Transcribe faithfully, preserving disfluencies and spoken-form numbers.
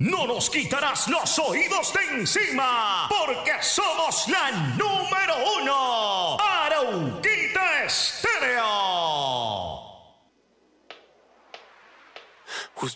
No nos quitarás los oídos de encima, porque somos la número uno.